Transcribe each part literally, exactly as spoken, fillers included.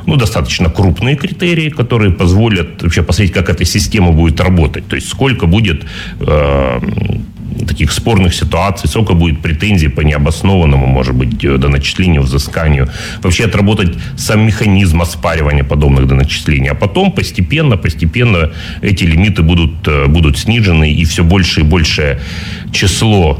ну, достаточно крупные критерии, которые позволят вообще посмотреть, как эта система будет работать. То есть, сколько будет э, таких спорных ситуаций, сколько будет претензий по необоснованному, может быть, доначислению, взысканию. Вообще отработать сам механизм оспаривания подобных доначислений. А потом постепенно, постепенно эти лимиты будут, будут снижены, и все больше и большее число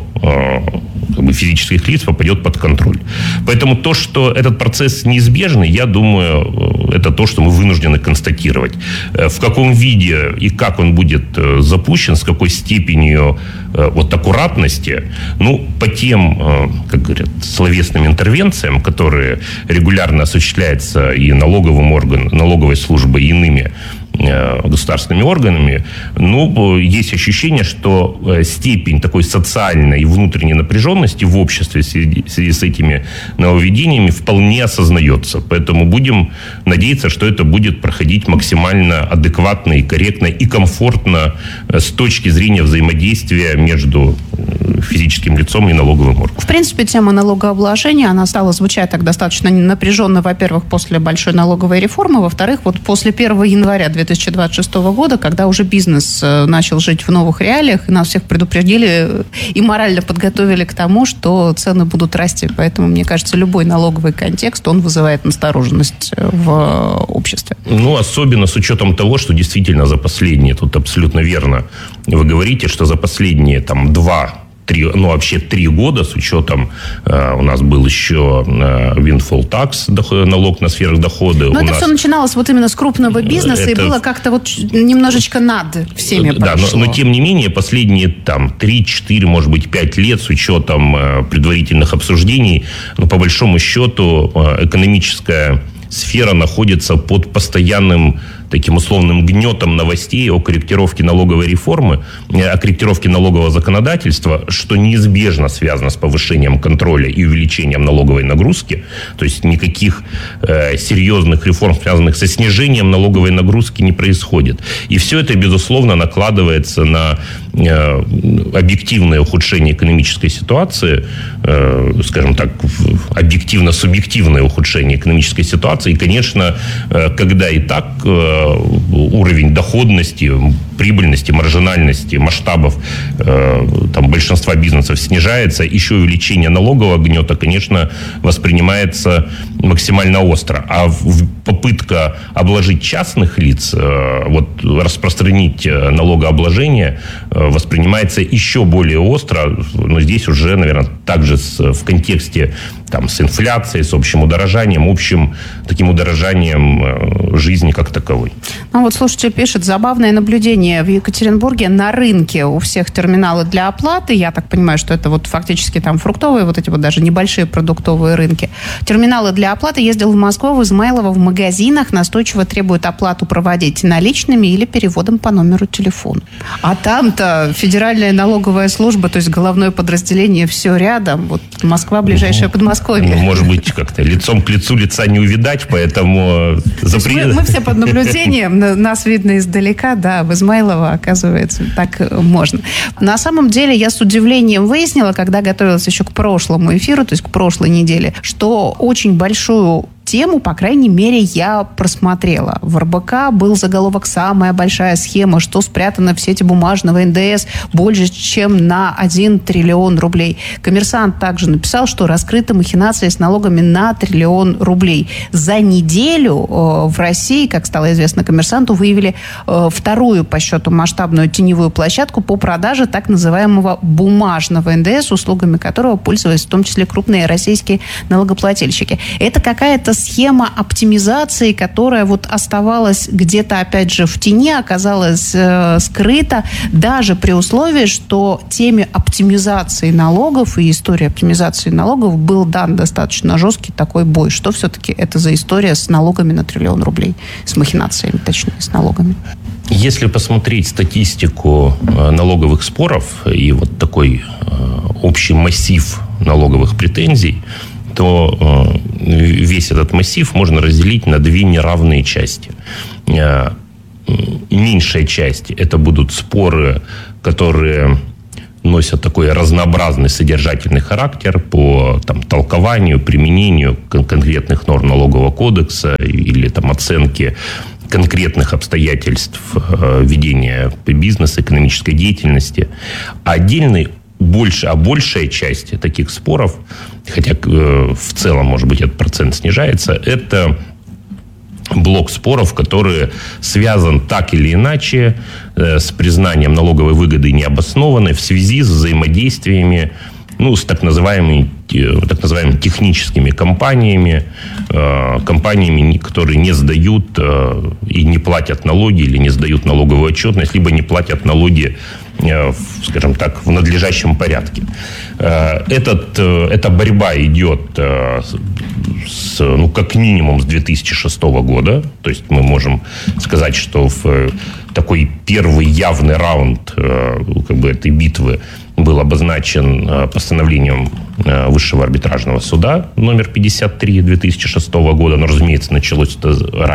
как бы, физических лиц попадет под контроль. Поэтому то, что этот процесс неизбежный, я думаю, это то, что мы вынуждены констатировать. В каком виде и как он будет запущен, с какой степенью вот аккуратности, ну, по тем, как говорят, словесным интервенциям, которые регулярно осуществляются и налоговым органом, налоговой службой, и иными государственными органами, ну, есть ощущение, что степень такой социальной и внутренней напряженности в обществе в связи, в связи с этими нововведениями вполне осознается. Поэтому будем надеяться, что это будет проходить максимально адекватно и корректно и комфортно с точки зрения взаимодействия между физическим лицом и налоговым органом. В принципе, тема налогообложения, она стала звучать так достаточно напряженно, во-первых, после большой налоговой реформы, во-вторых, вот после первого января две тысячи двадцать шестого года, когда уже бизнес начал жить в новых реалиях, и нас всех предупредили и морально подготовили к тому, что цены будут расти. Поэтому, мне кажется, любой налоговый контекст, он вызывает настороженность в обществе. Ну, особенно с учетом того, что действительно за последние, тут абсолютно верно, вы говорите, что за последние там два Три, ну, вообще три года, с учетом, э, у нас был еще э, windfall tax, доход, налог на сверхдоходы. Но у это нас... все начиналось вот именно с крупного бизнеса, это... и было как-то вот немножечко над всеми да, прошло. Но, но тем не менее, последние там три-четыре, может быть, пять лет с учетом э, предварительных обсуждений, ну, по большому счету, э, экономическая сфера находится под постоянным таким условным гнетом новостей о корректировке налоговой реформы, о корректировке налогового законодательства, что неизбежно связано с повышением контроля и увеличением налоговой нагрузки. То есть никаких э, серьезных реформ, связанных со снижением налоговой нагрузки, не происходит. И все это, безусловно, накладывается на э, объективное ухудшение экономической ситуации, э, скажем так, объективно-субъективное ухудшение экономической ситуации. И, конечно, э, когда и так э, уровень доходности, прибыльности, маржинальности, масштабов э, там, большинства бизнесов снижается, еще увеличение налогового гнета, конечно, воспринимается максимально остро. А в, попытка обложить частных лиц, э, вот, распространить налогообложение, э, воспринимается еще более остро, но здесь уже, наверное, также с, в контексте там, с инфляцией, с общим удорожанием, общим таким удорожанием э, жизни как таковой. Ну вот слушатель пишет, забавное наблюдение в Екатеринбурге на рынке у всех терминалы для оплаты. Я так понимаю, что это вот фактически там фруктовые, вот эти вот даже небольшие продуктовые рынки. Терминалы для оплаты. Ездил в Москву, в Измайлово, в магазинах настойчиво требуют оплату проводить наличными или переводом по номеру телефона. А там-то Федеральная налоговая служба, то есть головное подразделение, все рядом. Вот Москва, ближайшая Подмосковье. Ну, может быть, как-то лицом к лицу лица не увидать, поэтому... Запри... Мы, мы все под наблюдением, нас видно издалека, да, в Измайлово, оказывается, так можно. На самом деле, я с удивлением выяснила, когда готовилась еще к прошлому эфиру, то есть к прошлой неделе, что очень большую тему, по крайней мере, я просмотрела. В эр бэ ка был заголовок «Самая большая схема, что спрятано в сети бумажного эн дэ эс больше, чем на один триллион рублей». Коммерсант также написал, что раскрыты махинации с налогами на триллион рублей. За неделю э, в России, как стало известно коммерсанту, выявили э, вторую по счету масштабную теневую площадку по продаже так называемого бумажного эн дэ эс, услугами которого пользовались в том числе крупные российские налогоплательщики. Это какая-то схема оптимизации, которая вот оставалась где-то, опять же, в тени, оказалась э, скрыта, даже при условии, что теме оптимизации налогов и истории оптимизации налогов был дан достаточно жесткий такой бой. Что все-таки это за история с налогами на триллион рублей? С махинациями, точнее, с налогами. Если посмотреть статистику налоговых споров и вот такой э, общий массив налоговых претензий, то э, весь этот массив можно разделить на две неравные части. Э, меньшая часть – это будут споры, которые носят такой разнообразный содержательный характер по там, толкованию, применению кон- конкретных норм налогового кодекса или там, оценке конкретных обстоятельств э, ведения бизнеса, экономической деятельности. А отдельный, больше, а большая часть таких споров, хотя э, в целом, может быть, этот процент снижается, это блок споров, который связан так или иначе э, с признанием налоговой выгоды необоснованной в связи с взаимодействиями, ну, с так называемыми, так называемыми техническими компаниями, э, компаниями, которые не сдают э, и не платят налоги, или не сдают налоговую отчетность, либо не платят налоги, э, скажем так, в надлежащем порядке. Э, этот, э, эта борьба идет э, с, ну, как минимум с две тысячи шестого года. То есть мы можем сказать, что в такой первый явный раунд э, как бы, этой битвы был обозначен постановлением Высшего арбитражного суда номер пятьдесят три две тысячи шестого года, но, разумеется, началось это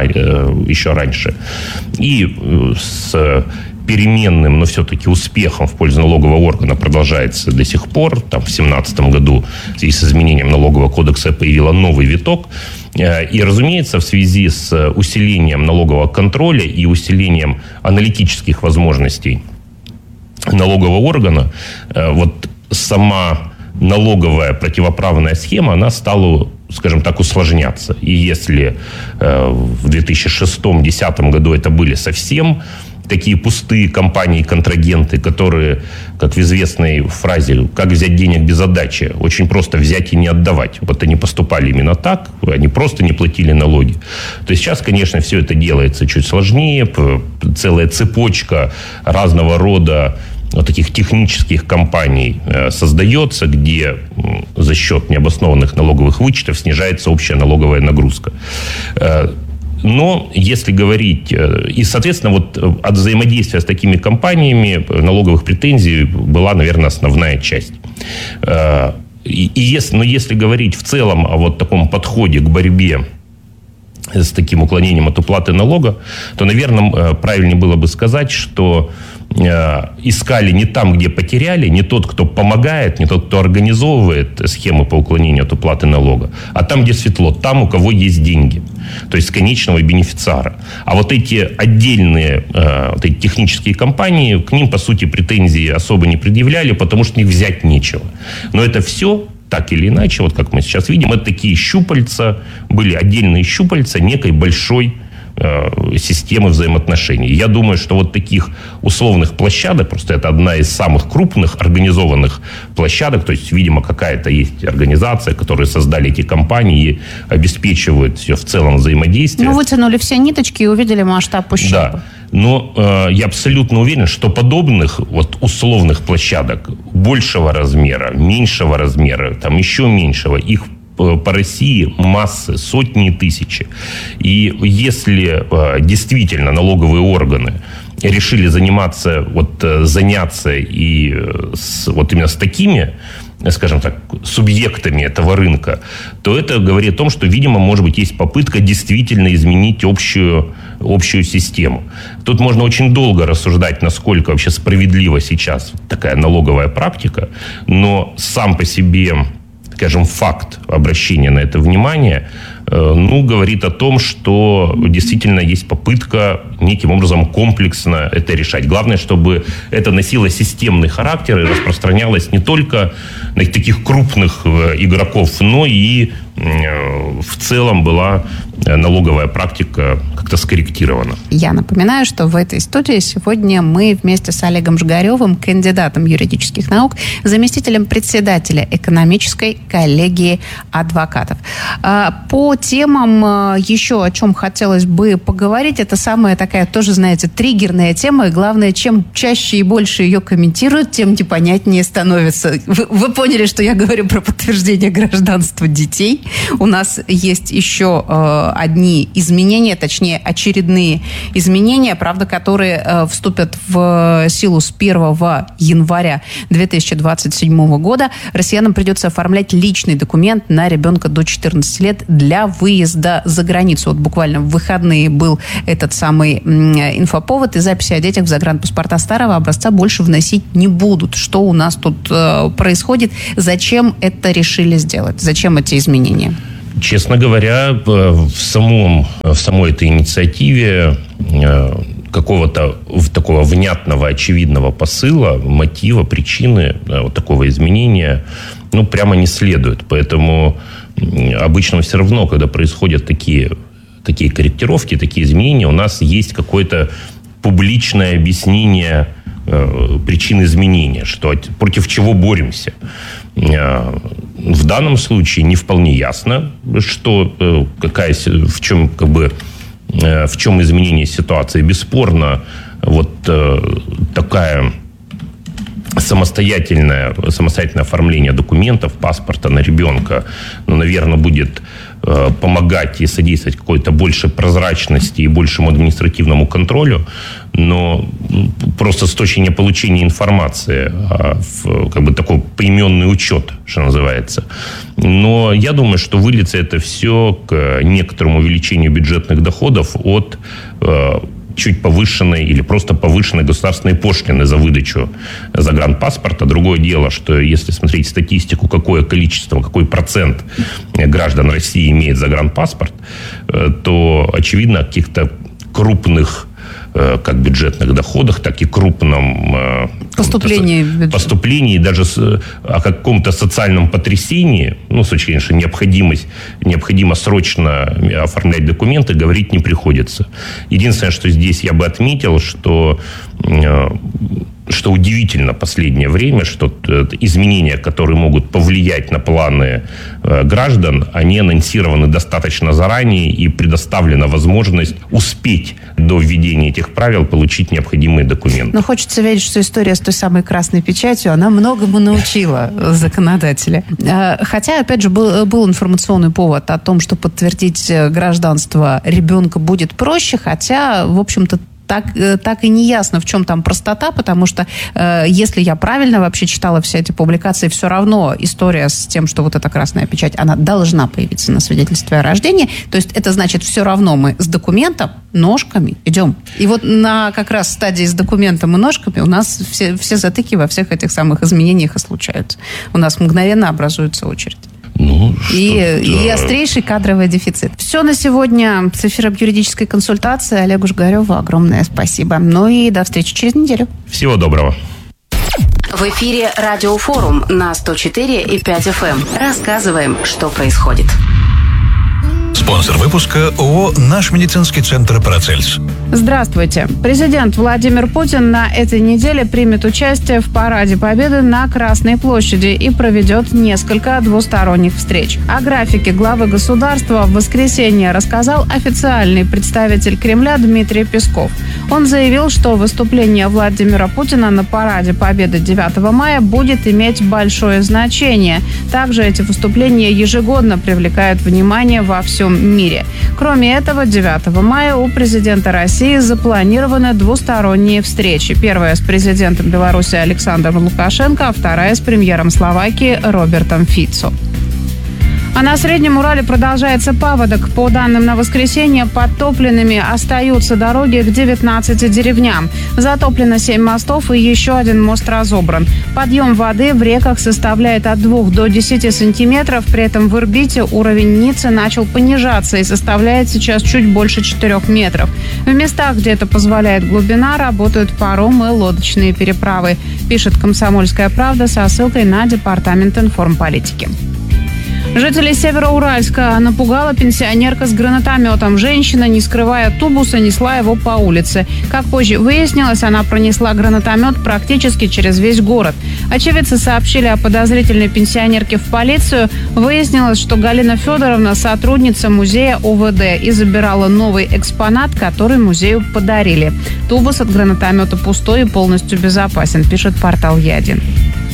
еще раньше. И с переменным, но все-таки успехом в пользу налогового органа продолжается до сих пор. Там в две тысячи семнадцатом году в связи с изменением налогового кодекса появился новый виток. И, разумеется, в связи с усилением налогового контроля и усилением аналитических возможностей налогового органа, вот сама налоговая противоправная схема, она стала, скажем так, усложняться. И если в две тысячи шестом — две тысячи десятом году это были совсем такие пустые компании-контрагенты, которые, как в известной фразе, как взять денег без отдачи, очень просто взять и не отдавать. Вот они поступали именно так, они просто не платили налоги. То есть сейчас, конечно, все это делается чуть сложнее, целая цепочка разного рода вот таких технических компаний создается, где за счет необоснованных налоговых вычетов снижается общая налоговая нагрузка. Но если говорить... И, соответственно, вот от взаимодействия с такими компаниями налоговых претензий была, наверное, основная часть. И, и если, но если говорить в целом о вот таком подходе к борьбе с таким уклонением от уплаты налога, то, наверное, правильнее было бы сказать, что искали не там, где потеряли, не тот, кто помогает, не тот, кто организовывает схемы по уклонению от уплаты налога, а там, где светло, там, у кого есть деньги, то есть конечного бенефициара. А вот эти отдельные вот эти технические компании, к ним, по сути, претензий особо не предъявляли, потому что у них взять нечего. Но это все, так или иначе, вот как мы сейчас видим, это такие щупальца, были отдельные щупальца некой большой системы взаимоотношений. Я думаю, что вот таких условных площадок, просто это одна из самых крупных организованных площадок, то есть, видимо, какая-то есть организация, которые создали эти компании и обеспечивают все в целом взаимодействие. Ну, вытянули все ниточки и увидели масштаб ущерба. Да. Но э, я абсолютно уверен, что подобных вот условных площадок большего размера, меньшего размера, там еще меньшего, их по России массы, сотни и тысячи. И если э, действительно налоговые органы решили заниматься, вот, заняться и с, вот именно с такими, скажем так, субъектами этого рынка, то это говорит о том, что, видимо, может быть, есть попытка действительно изменить общую, общую систему. Тут можно очень долго рассуждать, насколько вообще справедлива сейчас такая налоговая практика, но сам по себе, скажем, факт обращения на это внимание, ну, говорит о том, что действительно есть попытка неким образом комплексно это решать. Главное, чтобы это носило системный характер и распространялось не только на таких крупных игроков, но и в целом была налоговая практика как-то скорректирована. Я напоминаю, что в этой студии сегодня мы вместе с Олегом Жигаревым, кандидатом юридических наук, заместителем председателя экономической коллегии адвокатов. По темам еще о чем хотелось бы поговорить, это самая такая тоже, знаете, триггерная тема, и главное, чем чаще и больше ее комментируют, тем непонятнее становится. Вы, вы поняли, что я говорю про подтверждение гражданства детей. у нас есть еще э, одни изменения, точнее, очередные изменения, правда, которые э, вступят в силу с первого января две тысячи двадцать седьмого года. Россиянам придется оформлять личный документ на ребенка до четырнадцати лет для выезда за границу. Вот буквально в выходные был этот самый м, инфоповод, и записи о детях в загранпаспорта старого образца больше вносить не будут. Что у нас тут э, происходит? Зачем это решили сделать? Зачем эти изменения? Честно говоря, в, самом, в самой этой инициативе какого-то такого внятного, очевидного посыла, мотива, причины вот такого изменения, ну, прямо не следует. Поэтому обычно все равно, когда происходят такие, такие корректировки, такие изменения, у нас есть какое-то публичное объяснение причин изменения, что, против чего боремся. В данном случае не вполне ясно, что, какая, в чем, как бы, в чем изменение ситуации. Бесспорно, вот такая самостоятельное, самостоятельное оформление документов, паспорта на ребенка, ну, наверное, будет э, помогать и содействовать какой-то большей прозрачности и большему административному контролю, но просто с точки зрения получения информации, а, в, как бы такой поименный учет, что называется. Но я думаю, что выльется это все к некоторому увеличению бюджетных доходов от э, чуть повышенной или просто повышенной государственной пошлины за выдачу загранпаспорта. Другое дело, что если смотреть статистику, какое количество, какой процент граждан России имеет загранпаспорт, то, очевидно, о каких-то крупных как бюджетных доходах, так и крупном поступлении, поступлении, даже о каком-то социальном потрясении, ну, с точки зрения, что необходимость, необходимо срочно оформлять документы, говорить не приходится. Единственное, что здесь я бы отметил, что что удивительно в последнее время, что изменения, которые могут повлиять на планы граждан, они анонсированы достаточно заранее, и предоставлена возможность успеть до введения этих правил получить необходимые документы. Но хочется верить, что история с той самой красной печатью, она многому научила законодателя. Хотя, опять же, был, был информационный повод о том, что подтвердить гражданство ребенка будет проще, хотя, в общем-то, Так, так и не ясно, в чем там простота, потому что, э, если я правильно вообще читала все эти публикации, все равно история с тем, что вот эта красная печать, она должна появиться на свидетельстве о рождении. То есть это значит, все равно мы с документом, ножками идем. И вот на как раз стадии с документом и ножками у нас все, все затыки во всех этих самых изменениях и случаются. У нас мгновенно образуется очередь. Ну, и, и острейший кадровый дефицит. Все на сегодня. С эфиром юридической консультации Олегу Жигареву огромное спасибо. Ну и до встречи через неделю. Всего доброго. В эфире Радиофорум на сто четыре и пять эф эм. Рассказываем, что происходит. Спонсор выпуска ООО «Наш медицинский центр Парацельс». Здравствуйте. Президент Владимир Путин на этой неделе примет участие в Параде Победы на Красной площади и проведет несколько двусторонних встреч. О графике главы государства в воскресенье рассказал официальный представитель Кремля Дмитрий Песков. Он заявил, что выступление Владимира Путина на Параде Победы девятого мая будет иметь большое значение. Также эти выступления ежегодно привлекают внимание во всем мире. Кроме этого, девятого мая у президента России запланированы двусторонние встречи. Первая с президентом Беларуси Александром Лукашенко, а вторая с премьером Словакии Робертом Фицо. А на Среднем Урале продолжается паводок. По данным на воскресенье, подтопленными остаются дороги к девятнадцати деревням. Затоплено семь мостов и еще один мост разобран. Подъем воды в реках составляет от двух до десяти сантиметров. При этом в Ирбите уровень Ницы начал понижаться и составляет сейчас чуть больше четырех метров. В местах, где это позволяет глубина, работают паром и лодочные переправы, пишет «Комсомольская правда» со ссылкой на Департамент информполитики. Жителей Североуральска напугала пенсионерка с гранатометом. Женщина, не скрывая тубуса, несла его по улице. Как позже выяснилось, она пронесла гранатомет практически через весь город. Очевидцы сообщили о подозрительной пенсионерке в полицию. Выяснилось, что Галина Федоровна сотрудница музея о вэ дэ и забирала новый экспонат, который музею подарили. Тубус от гранатомета пустой и полностью безопасен, пишет портал Я один.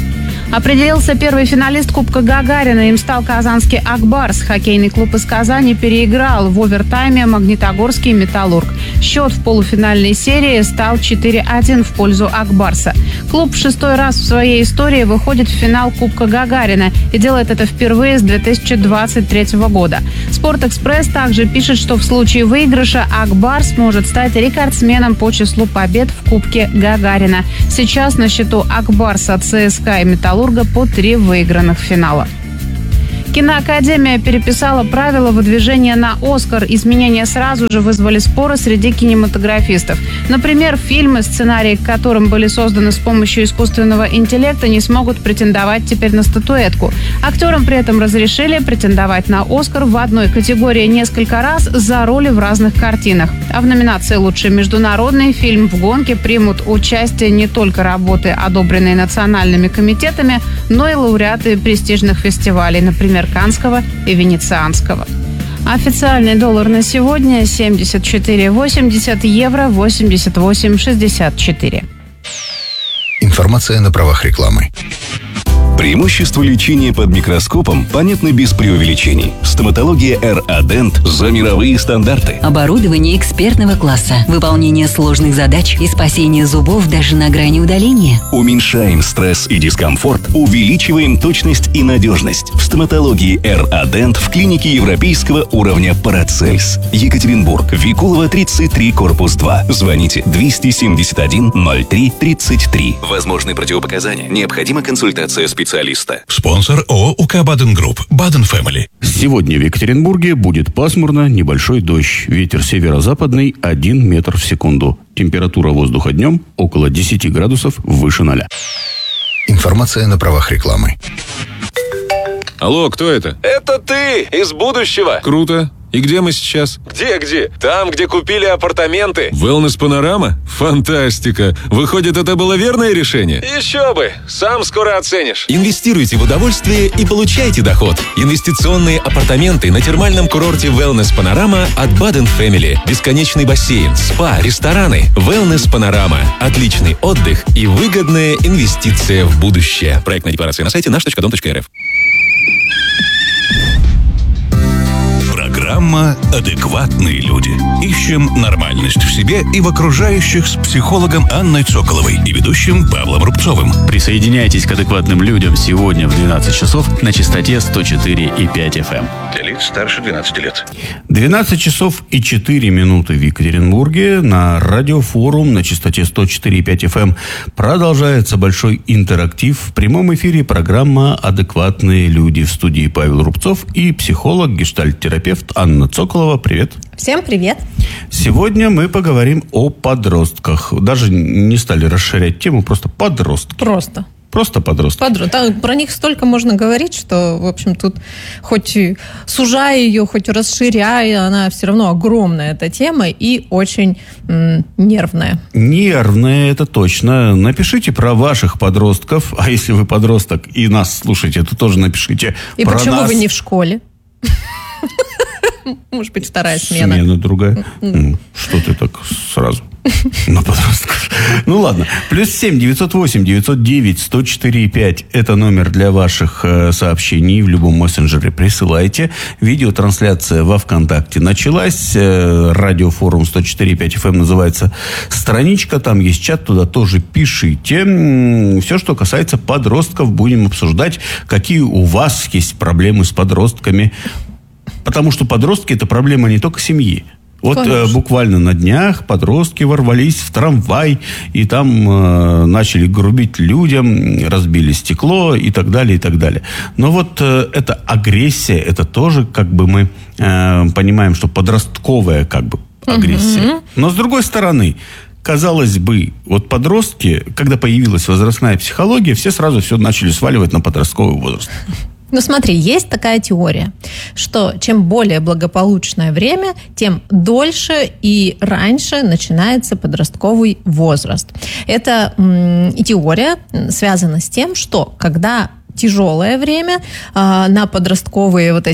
Определился первый финалист Кубка Гагарина. Им стал казанский «Акбарс». Хоккейный клуб из Казани переиграл в овертайме магнитогорский «Металлург». Счет в полуфинальной серии стал четыре один в пользу «Акбарса». Клуб в шестой раз в своей истории выходит в финал Кубка Гагарина и делает это впервые с две тысячи двадцать третьего года. «Спортэкспресс» также пишет, что в случае выигрыша «Акбарс» может стать рекордсменом по числу побед в Кубке Гагарина. Сейчас на счету «Акбарса», ЦСКА и «Металлурга» по три выигранных финала. Киноакадемия переписала правила выдвижения на «Оскар». Изменения сразу же вызвали споры среди кинематографистов. Например, фильмы, сценарии к которым были созданы с помощью искусственного интеллекта, не смогут претендовать теперь на статуэтку. Актерам при этом разрешили претендовать на «Оскар» в одной категории несколько раз за роли в разных картинах. А в номинации «Лучший международный фильм» в гонке примут участие не только работы, одобренные национальными комитетами, но и лауреаты престижных фестивалей, например, Каннского и Венецианского. Официальный доллар на сегодня семьдесят четыре восемьдесят, евро восемьдесят восемь шестьдесят четыре. Информация на правах рекламы. Преимущества лечения под микроскопом понятны без преувеличений. Стоматология эр а Dent за мировые стандарты. Оборудование экспертного класса, выполнение сложных задач и спасение зубов даже на грани удаления. Уменьшаем стресс и дискомфорт, увеличиваем точность и надежность. В стоматологии эр а Dent в клинике европейского уровня Парацельс. Екатеринбург, Викулова, тридцать три, корпус два. Звоните двести семьдесят один ноль три тридцать три. Возможны противопоказания. Необходима консультация специалиста. Спонсор ООО УК Баден Групп. Баден Фэмили. Сегодня в Екатеринбурге будет пасмурно, небольшой дождь. Ветер северо-западный один метр в секунду. Температура воздуха днем около десять градусов выше ноля. Информация на правах рекламы. Алло, кто это? Это ты, из будущего. Круто. И где мы сейчас? Где-где? Там, где купили апартаменты. Wellness Панорама? Фантастика. Выходит, это было верное решение? Еще бы. Сам скоро оценишь. Инвестируйте в удовольствие и получайте доход. Инвестиционные апартаменты на термальном курорте Wellness Панорама от Baden Family. Бесконечный бассейн, спа, рестораны. Wellness Панорама. Отличный отдых и выгодная инвестиция в будущее. Проектная декларация на сайте наш точка дом точка эр эф. Программа «Адекватные люди». Ищем нормальность в себе и в окружающих с психологом Анной Цоколовой и ведущим Павлом Рубцовым. Присоединяйтесь к адекватным людям сегодня в двенадцать часов на частоте сто четыре и пять эф эм. Для лиц старше двенадцати лет. двенадцать часов и четыре минуты в Екатеринбурге. На радиофорум на частоте сто четыре и пять эф эм продолжается большой интерактив. В прямом эфире программа «Адекватные люди». В студии Павел Рубцов и психолог, гештальт-терапевт Анна Цоколова. Привет. Всем привет. Сегодня мы поговорим о подростках. Даже не стали расширять тему, просто подростки. Просто. Просто подростки. Подро... Там, про них столько можно говорить, что, в общем, тут хоть сужая ее, хоть расширяя, она все равно огромная, эта тема, и очень м- нервная. Нервная, это точно. Напишите про ваших подростков, а если вы подросток и нас слушаете, то тоже напишите и про почему нас. вы не в школе? Может быть, вторая смена. Смена другая. Что ты так сразу на подростков? Ну ладно. Плюс семь девятьсот восемь девятьсот девять сто четыре и пять. Это номер для ваших э, сообщений. В любом мессенджере присылайте. Видеотрансляция во ВКонтакте началась. Э, радиофорум сто четыре и пять эф эм называется страничка. Там есть чат. Туда тоже пишите. Все, что касается подростков, будем обсуждать. Какие у вас есть проблемы с подростками. Потому что подростки – это проблема не только семьи. Вот э, буквально на днях подростки ворвались в трамвай и там э, начали грубить людям, разбили стекло и так далее, и так далее. Но вот э, эта агрессия, это тоже как бы мы э, понимаем, что подростковая как бы агрессия. Mm-hmm. Но с другой стороны, казалось бы, вот подростки, когда появилась возрастная психология, все сразу все начали сваливать на подростковый возраст. Ну смотри, есть такая теория, что чем более благополучное время, тем дольше и раньше начинается подростковый возраст. Эта м- теория связана с тем, что когда тяжелое время, э, на подростковые вот эти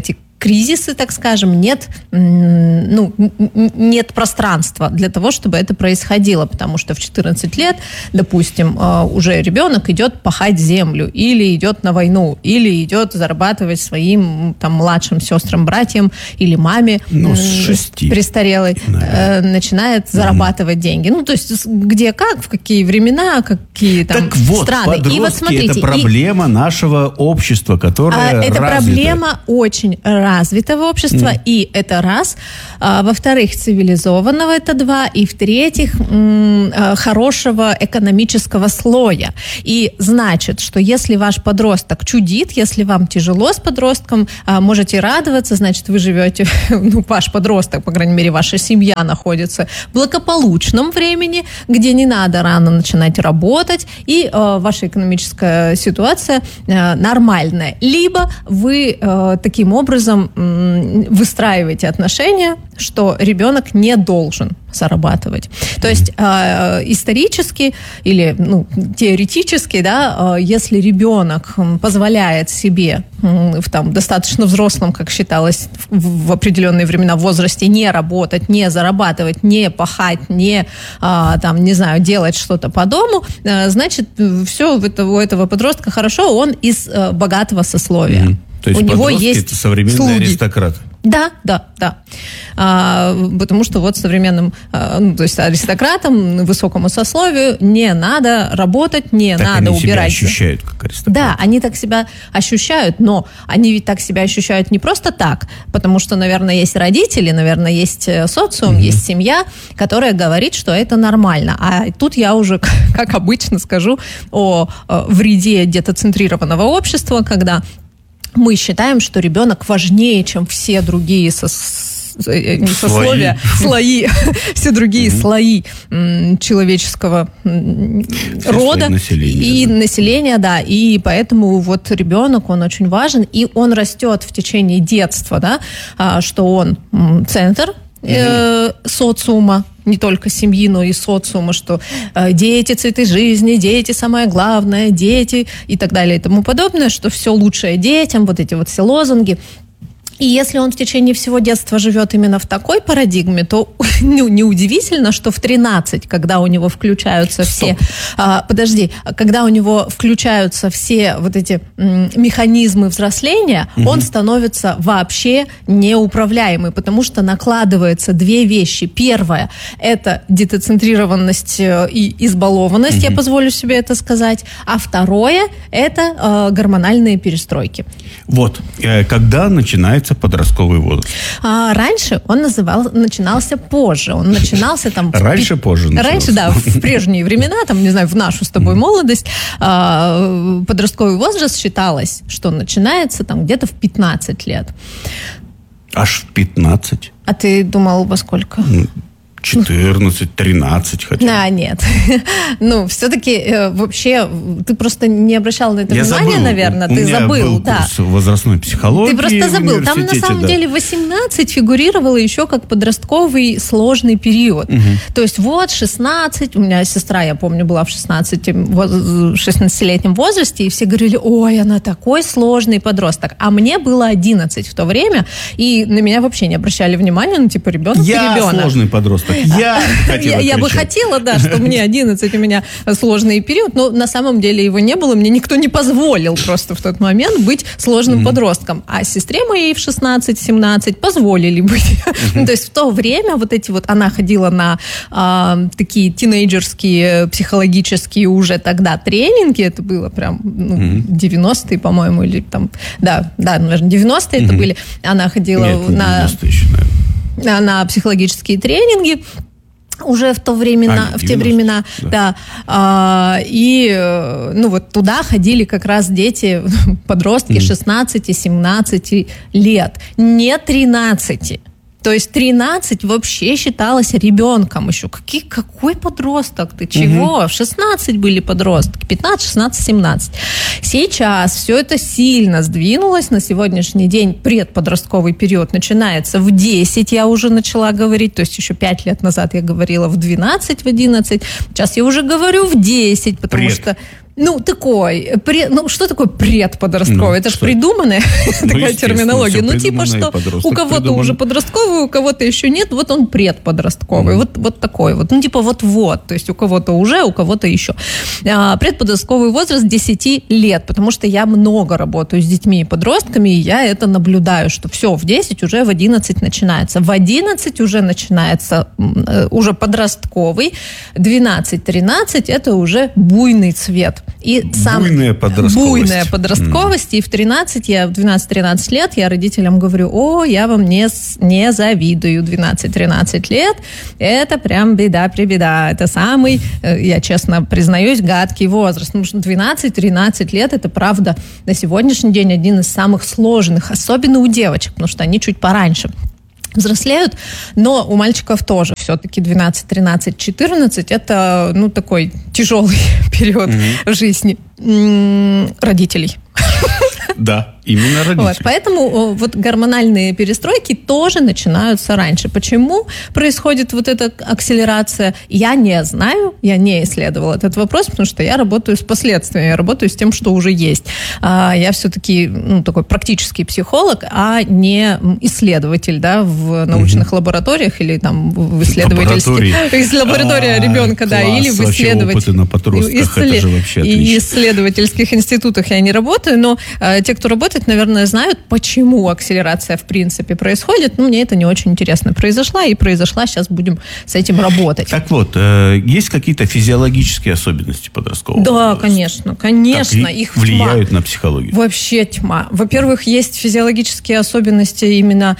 кризисы, так скажем, нет, ну, нет пространства для того, чтобы это происходило, потому что в четырнадцать лет, допустим, уже ребенок идет пахать землю, или идет на войну, или идет зарабатывать своим там младшим сестрам, братьям или маме, ну, с шести, престарелой, э, начинает зарабатывать mm-hmm. деньги. Ну, то есть где как, в какие времена, какие там так вот, страны. И вот смотрите, это и... проблема нашего общества, которое Это развито. Проблема очень развитого общества, mm. и это раз. А, во-вторых, цивилизованного, это два. И в-третьих, м- хорошего экономического слоя. И значит, что если ваш подросток чудит, если вам тяжело с подростком, а, можете радоваться, значит, вы живете, ну, ваш подросток, по крайней мере, ваша семья находится в благополучном времени, где не надо рано начинать работать, и э, ваша экономическая ситуация э, нормальная. Либо вы э, таким образом э, выстраиваете отношения, что ребенок не должен зарабатывать. То есть э, исторически или ну, теоретически, да, э, если ребенок позволяет себе э, в там, достаточно взрослом, как считалось в, в определенные времена, в возрасте не работать, не зарабатывать, не пахать, не, э, там, не знаю, делать что-то по дому, э, значит, все у этого, у этого подростка хорошо, он из э, богатого сословия. Mm-hmm. То есть у него подростки есть это современные слуги. Аристократы. Да, да, да. А, потому что вот современным, а, ну, то есть аристократам, высокому сословию не надо работать, не так надо они убирать. Себя ощущают как аристократы. Да, они так себя ощущают, но они ведь так себя ощущают не просто так, потому что, наверное, есть родители, наверное, есть социум, mm-hmm. есть семья, которая говорит, что это нормально. А тут я уже, как обычно, скажу о, о вреде детоцентрированного общества, когда мы считаем, что ребенок важнее, чем все другие со, не сословия, слои, все другие mm-hmm. слои м, человеческого м, рода и да. населения, да, и поэтому вот ребенок, он очень важен, и он растет в течение детства, да, а, что он м, центр э, социума, не только семьи, но и социума, что э, дети, цветы жизни, дети самое главное, дети и так далее и тому подобное, что все лучшее детям, вот эти вот все лозунги. И если он в течение всего детства живет именно в такой парадигме, то ну, неудивительно, что в тринадцать, когда у него включаются все... А, подожди, когда у него включаются все вот эти м, механизмы взросления, угу. он становится вообще неуправляемый, потому что накладываются две вещи. Первое – это детоцентрированность и избалованность, угу. я позволю себе это сказать. А второе – это э, гормональные перестройки. Вот. Когда начинается подростковый возраст? А, раньше он называл, начинался позже. Он начинался там... Раньше, в, позже начинался. Раньше, да, в прежние времена, там, не знаю, в нашу с тобой молодость, а, подростковый возраст считалось, что начинается там где-то в пятнадцать лет. Аж в пятнадцать? А ты думал, во сколько? четырнадцать, тринадцать хотя бы. А, нет. Ну, все-таки э, вообще ты просто не обращал на это Я внимания, забыл. наверное. У ты меня забыл, был да. курс возрастной психологии. Ты просто забыл. Там на самом да. деле восемнадцать фигурировало еще как подростковый сложный период. Угу. То есть вот шестнадцать, у меня сестра, я помню, была в шестнадцатилетнем возрасте, и все говорили, ой, она такой сложный подросток. А мне было одиннадцать в то время, и на меня вообще не обращали внимания, ну типа ребенок и Я ребенок. сложный подросток. Я, я, я бы хотела, да, что мне одиннадцать, у меня сложный период, но на самом деле его не было, мне никто не позволил просто в тот момент быть сложным mm-hmm. подростком. А сестре моей в шестнадцать-семнадцать позволили быть. Mm-hmm. То есть в то время вот эти вот, она ходила на а, такие тинейджерские, психологические уже тогда тренинги, это было прям ну, mm-hmm. девяностые, по-моему, или там, да, да, наверное, девяностые mm-hmm. это были. Она ходила Нет, на, еще, на, на психологические тренинги, уже в то времена, а, в те времена, да, да. А, и ну вот туда ходили как раз дети, подростки шестнадцати-семнадцати лет, не тринадцати. То есть тринадцать вообще считалось ребенком еще. Какие, какой подросток? Ты чего? Угу. В шестнадцать были подростки. пятнадцать, шестнадцать, семнадцать. Сейчас все это сильно сдвинулось. На сегодняшний день предподростковый период начинается в десять, я уже начала говорить. То есть еще пять лет назад я говорила в двенадцать, в одиннадцать. Сейчас я уже говорю в десять, потому Пред. что... Ну, такой, пред, ну, что такое предподростковый? Ну, это же придуманная ну, такая терминология. Ну, типа, что у кого-то придуман. Уже подростковый, у кого-то еще нет, вот он предподростковый. Mm. Вот, вот такой вот. Ну, типа, вот-вот. То есть у кого-то уже, у кого-то еще. А, предподростковый возраст десять лет, потому что я много работаю с детьми и подростками, и я это наблюдаю, что все, в десять уже в одиннадцать начинается. В одиннадцать уже начинается уже подростковый, двенадцать-тринадцать это уже буйный цвет. И сам буйная подростковость. Буйная подростковость. Mm. И в тринадцать, я в двенадцать-тринадцать лет я родителям говорю: о, я вам не, не завидую. двенадцать-тринадцать лет это прям беда-пребеда. Это самый, я честно признаюсь, гадкий возраст. Потому что двенадцать-тринадцать лет это, правда, на сегодняшний день один из самых сложных, особенно у девочек, потому что они чуть пораньше взрослеют, но у мальчиков тоже все-таки двенадцать, тринадцать, четырнадцать это, ну, такой тяжелый период mm-hmm. жизни м-м, родителей. Да, именно родители. Вот, поэтому вот гормональные перестройки тоже начинаются раньше. Почему происходит вот эта акселерация? Я не знаю, я не исследовала этот вопрос, потому что я работаю с последствиями, я работаю с тем, что уже есть. Я все-таки, ну, такой практический психолог, а не исследователь, да, в научных угу. лабораториях или там в исследовательских... Из лаборатории ребенка, да, или в исследовательских институтах я не работаю, но те, кто работает, наверное, знают, почему акселерация в принципе происходит. Ну, мне это не очень интересно. Произошла и произошла, сейчас будем с этим работать. Так вот, есть какие-то физиологические особенности подросткового Да, возраста? конечно, конечно. Их влияют тьма. На психологию? Вообще тьма. Во-первых, есть физиологические особенности именно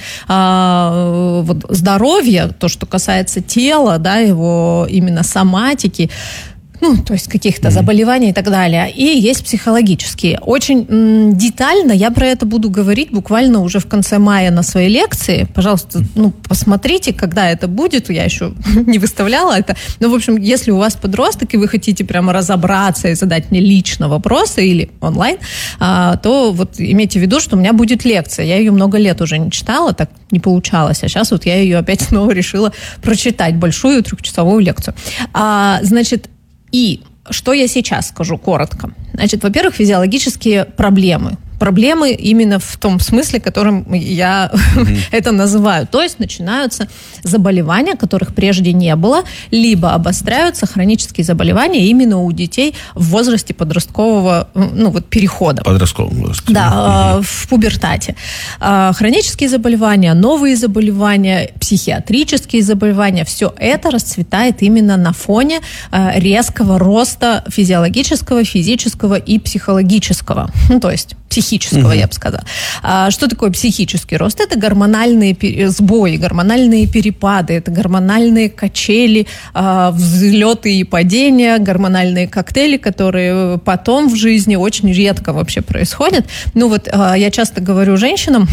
а, вот, здоровья, то, что касается тела, да, его именно соматики, ну, то есть каких-то mm-hmm. заболеваний и так далее. И есть психологические. Очень м, детально я про это буду говорить буквально уже в конце мая на своей лекции. Пожалуйста, ну, посмотрите, когда это будет. Я еще не выставляла это. Но, в общем, если у вас подросток, и вы хотите прямо разобраться и задать мне лично вопросы или онлайн, а, то вот имейте в виду, что у меня будет лекция. Я ее много лет уже не читала, так не получалось. А сейчас вот я ее опять снова решила прочитать. Большую трехчасовую лекцию. А, значит, И что я сейчас скажу коротко. Значит, во-первых, физиологические проблемы. Проблемы именно в том смысле, которым я mm-hmm. это называю. То есть начинаются заболевания, которых прежде не было, либо обостряются хронические заболевания именно у детей в возрасте подросткового, ну вот перехода. Подросткового возраста. Да, mm-hmm. в пубертате. Хронические заболевания, новые заболевания, психиатрические заболевания, все это расцветает именно на фоне резкого роста физиологического, физического и психологического. Ну, то есть психического, mm-hmm. я бы сказала. А, что такое психический рост? Это гормональные сбои, гормональные перепады, это гормональные качели, а, взлеты и падения, гормональные коктейли, которые потом в жизни очень редко вообще происходят. Ну вот а, я часто говорю женщинам,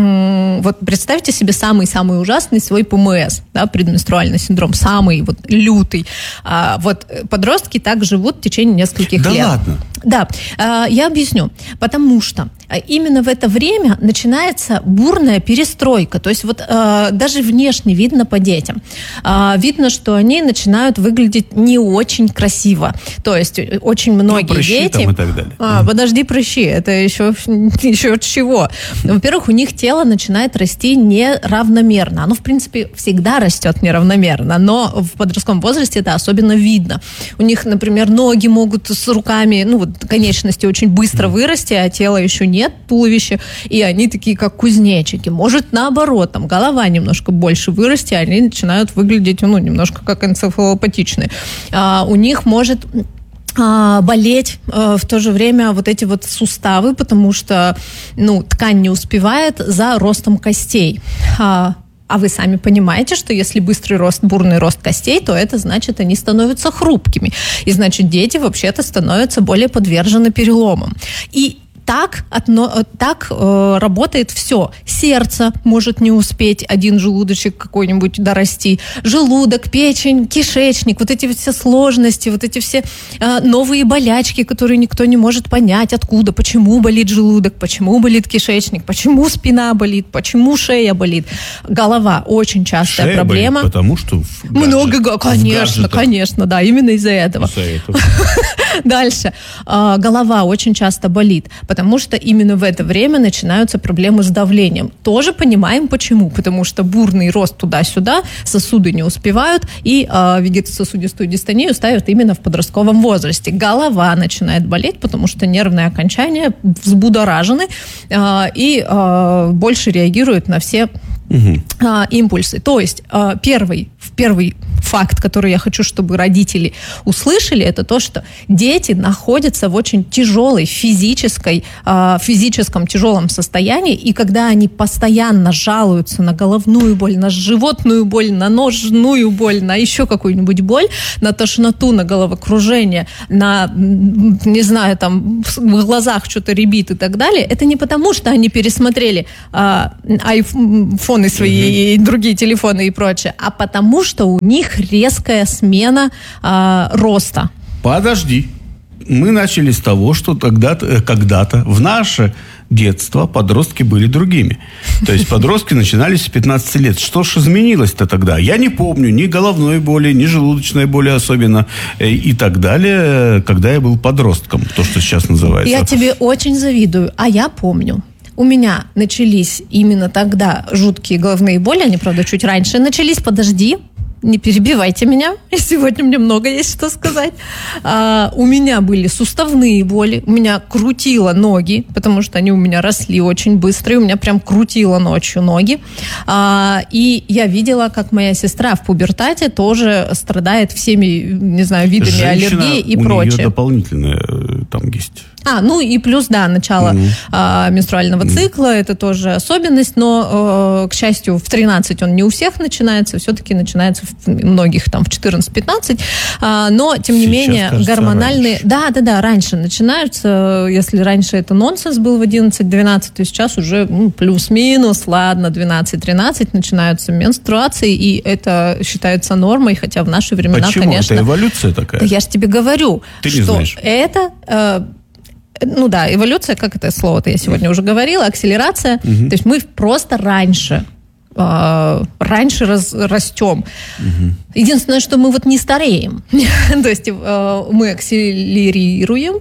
м- вот представьте себе самый-самый ужасный свой ПМС, да, предменструальный синдром, самый вот лютый. А, вот подростки так живут в течение нескольких да лет. Да ладно? Да, а, я объясню. Потому что именно в это время начинается бурная перестройка. То есть вот э, даже внешне видно по детям. Э, видно, что они начинают выглядеть не очень красиво. То есть очень многие ну, прыщи дети... Там и так далее. А, подожди, прыщи. Это еще, еще от чего? Во-первых, у них тело начинает расти неравномерно. Оно, в принципе, всегда растет неравномерно, но в подростковом возрасте это особенно видно. У них, например, ноги могут с руками, ну вот конечности очень быстро вырасти, а тело еще нет, туловище, и они такие, как кузнечики. Может, наоборот, там голова немножко больше вырасти, а они начинают выглядеть, ну, немножко как энцефалопатичные. А, у них может а, болеть а, в то же время вот эти вот суставы, потому что, ну, ткань не успевает за ростом костей. А, А вы сами понимаете, что если быстрый рост, бурный рост костей, то это значит, они становятся хрупкими. И значит, дети вообще-то становятся более подвержены переломам. И так, отно, так э, работает все. Сердце может не успеть один желудочек какой-нибудь дорасти. Желудок, печень, кишечник, вот эти все сложности, вот эти все э, новые болячки, которые никто не может понять, откуда, почему болит желудок, почему болит кишечник, почему спина болит, почему шея болит. Голова очень частая шея проблема. Болит, потому что в гаджет, много, конечно, в конечно, да, именно из-за этого. Из-за этого. Дальше. Голова очень часто болит, потому что именно в это время начинаются проблемы с давлением. Тоже понимаем почему. Потому что бурный рост туда-сюда, сосуды не успевают, и вегетососудистую дистонию ставят именно в подростковом возрасте. Голова начинает болеть, потому что нервные окончания взбудоражены и больше реагируют на все Угу. А, импульсы. То есть а, первый, первый факт, который я хочу, чтобы родители услышали, это то, что дети находятся в очень тяжелой физической, а, физическом тяжелом состоянии, и когда они постоянно жалуются на головную боль, на животную боль, на ножную боль, на еще какую-нибудь боль, на тошноту, на головокружение, на, не знаю, там, в глазах что-то рябит и так далее, это не потому, что они пересмотрели а, iPhone свои, угу. другие телефоны и прочее, а потому что у них резкая смена э, роста. Подожди. Мы начали с того, что тогда-то, когда-то в наше детство подростки были другими. То есть подростки начинались с пятнадцати лет. Что ж изменилось-то тогда? Я не помню ни головной боли, ни желудочной боли особенно и так далее, когда я был подростком, то, что сейчас называется. Я тебе очень завидую, а я помню. У меня начались именно тогда жуткие головные боли, они, правда, чуть раньше начались, подожди, не перебивайте меня, сегодня мне много есть что сказать. А, у меня были суставные боли, у меня крутило ноги, потому что они у меня росли очень быстро, и у меня прям крутило ночью ноги. А, и я видела, как моя сестра в пубертате тоже страдает всеми, не знаю, видами Женщина, аллергии и у прочее. У нее дополнительное там есть. А, ну и плюс, да, начало mm-hmm. а, менструального mm-hmm. цикла, это тоже особенность, но, э, к счастью, в тринадцать он не у всех начинается, все-таки начинается в многих там в четырнадцать-пятнадцать, а, но, тем не Сейчас, менее, кажется, гормональные... Раньше. Да, да, да, раньше начинаются, если раньше это нонсенс был в одиннадцать-двенадцать, то сейчас уже ну, плюс-минус, ладно, двенадцать-тринадцать начинаются менструации, и это считается нормой, хотя в наши времена, Почему? конечно... Это эволюция такая? Да я же тебе говорю, Ты что не знаешь. это... Э, Ну да, эволюция, как это слово-то я сегодня уже говорила, акселерация. Угу. То есть мы просто раньше, э, раньше раз, растем. Угу. Единственное, что мы вот не стареем. То есть э, мы акселерируем.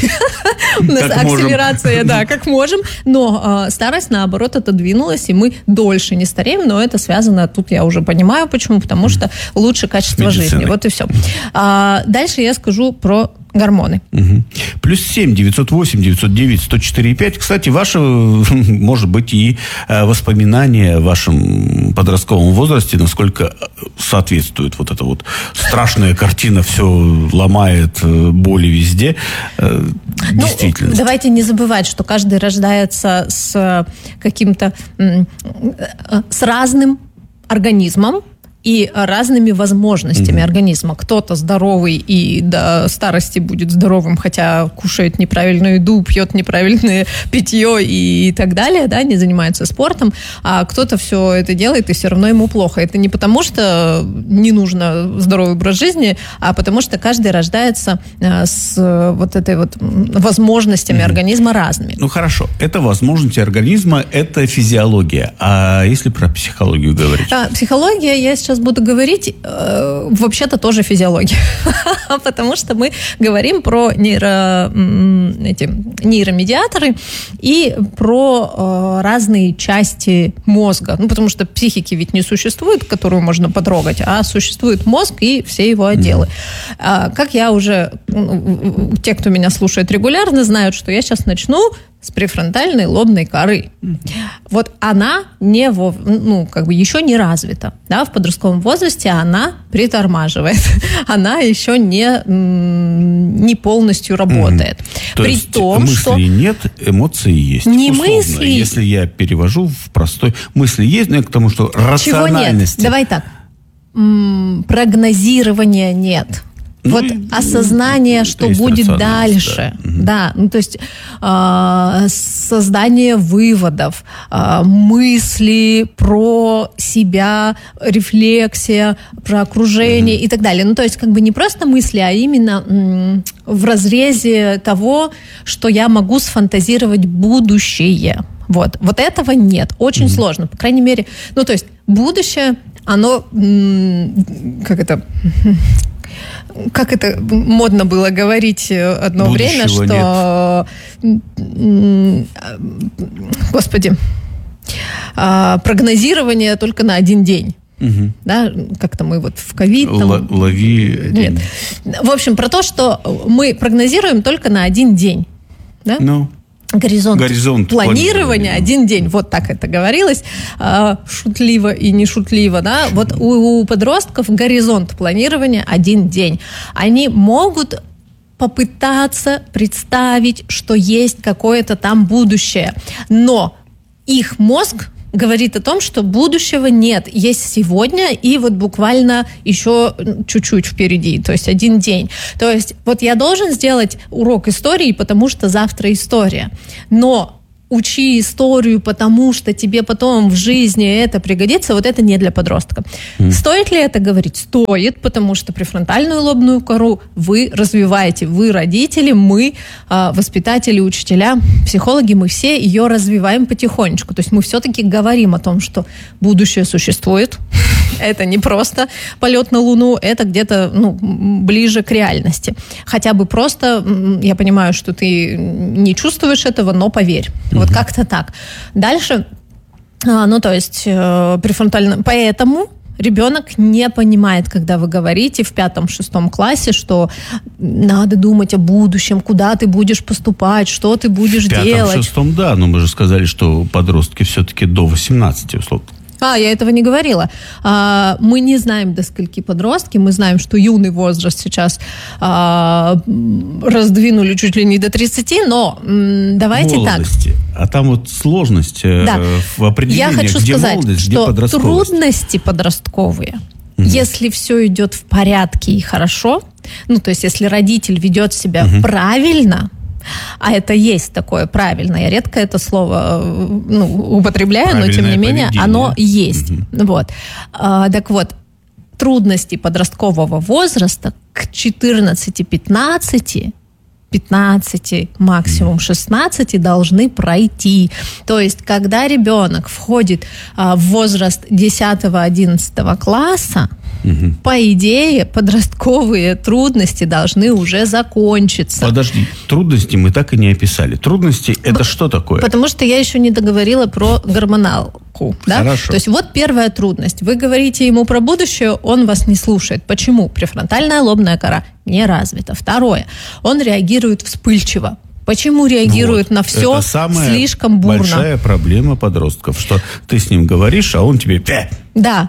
У нас акселерация, да, как можем. Но старость, наоборот, отодвинулась, и мы дольше не стареем. Но это связано, тут я уже понимаю, почему. Потому что лучше качество жизни. Вот и все. Дальше я скажу про гормоны. Угу. Плюс семь девятьсот восемь девятьсот девять сто четыре пять. Кстати, ваши, может быть, и воспоминания о вашем подростковом возрасте, насколько соответствует вот эта вот страшная картина, все ломает, боли везде. Действительно. Ну, давайте не забывать, что каждый рождается с каким-то, с разным организмом и разными возможностями mm-hmm. организма. Кто-то здоровый и до старости будет здоровым, хотя кушает неправильную еду, пьет неправильное питье и так далее, да, не занимается спортом, а кто-то все это делает, и все равно ему плохо. Это не потому, что не нужно здоровый образ жизни, а потому что каждый рождается с вот этой вот возможностями mm-hmm. организма разными. Ну, хорошо. Это возможности организма, это физиология. А если про психологию говорить? А, психология, я сейчас буду говорить, э, вообще-то тоже физиология. Потому что мы говорим про нейро, эти, нейромедиаторы и про э, разные части мозга. Ну, потому что психики ведь не существует, которую можно потрогать, а существует мозг и все его отделы. Mm. А, как я уже... Те, кто меня слушает регулярно, знают, что я сейчас начну с префронтальной лобной коры. Mm. Вот она не во, ну, как бы еще не развита. Да? В подростковом возрасте она притормаживает. Она еще не, не полностью работает. Mm. То При есть том, мыслей что... нет, эмоции есть. Не условно, мысли. Если я перевожу в простой... Мысли есть, но я к тому, что рациональности... Чего нет? Давай так. М-м, прогнозирования нет. Вот ну, осознание, ну, что будет дальше. Да, да. Ну, то есть э, создание выводов, э, мысли про себя, рефлексия, про окружение mm-hmm. и так далее. Ну, то есть как бы не просто мысли, а именно м- в разрезе того, что я могу сфантазировать будущее. Вот, вот этого нет. Очень mm-hmm. сложно. По крайней мере, ну, то есть будущее, оно, м- как это... Как это модно было говорить одно Будущего время, что... Нет. Господи. Прогнозирование только на один день. Угу. Да, как-то мы вот в ковид... Там... Лови... Нет. В общем, про то, что мы прогнозируем только на один день. Да? Ну... Горизонт, Горизонт планирования, планирования. Один день, вот так это говорилось, шутливо и не шутливо, да, вот у, у подростков горизонт планирования один день. Они могут попытаться представить, что есть какое-то там будущее, но их мозг говорит о том, что будущего нет, есть сегодня и вот буквально еще чуть-чуть впереди, то есть один день. То есть вот я должен сделать урок истории, потому что завтра история, но учи историю, потому что тебе потом в жизни это пригодится, вот это не для подростка. Mm. Стоит ли это говорить? Стоит, потому что префронтальную лобную кору вы развиваете, вы родители, мы воспитатели, учителя, психологи, мы все ее развиваем потихонечку. То есть мы все-таки говорим о том, что будущее существует. Это не просто полет на Луну, это где-то ну, ближе к реальности. Хотя бы просто, я понимаю, что ты не чувствуешь этого, но поверь. Mm-hmm. Вот как-то так. Дальше, ну то есть префронтально... Поэтому ребенок не понимает, когда вы говорите в пятом-шестом классе, что надо думать о будущем, куда ты будешь поступать, что ты будешь в пятом, делать. В пятом-шестом, да, но мы же сказали, что подростки все-таки до восемнадцати, условно. А, я этого не говорила. А, мы не знаем, до скольки подростки. Мы знаем, что юный возраст сейчас а, раздвинули чуть ли не до тридцати, но м, давайте молодости. Так. А там вот сложность да. в определении, я хочу где сказать, молодость, где что подростковость. Трудности подростковые, угу. если все идет в порядке и хорошо, ну, то есть если родитель ведет себя угу. правильно, а это есть такое правильно. Я редко это слово ну, употребляю, правильное но тем не менее поведение. Оно есть. Угу. Вот. А, так вот, трудности подросткового возраста к четырнадцати-пятнадцати, пятнадцати, максимум шестнадцати должны пройти. То есть, когда ребенок входит а, в возраст десятого-одиннадцатого класса, угу. по идее, подростковые трудности должны уже закончиться. Подожди, трудности мы так и не описали. Трудности – это Б- что такое? Потому что я еще не договорила про гормоналку. Да? Хорошо. То есть вот первая трудность. Вы говорите ему про будущее, он вас не слушает. Почему? Префронтальная лобная кора не развита. Второе. Он реагирует вспыльчиво. Почему реагирует вот. на все слишком бурно? Это самая большая проблема подростков, что ты с ним говоришь, а он тебе пя. Да.